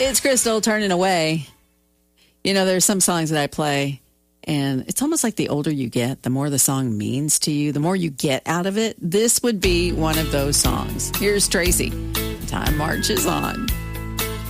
It's Crystal, Turning Away. You know, there's some songs that I play, and it's almost like the older you get, the more the song means to you, the more you get out of it. This would be one of those songs. Here's Tracy. Time marches on.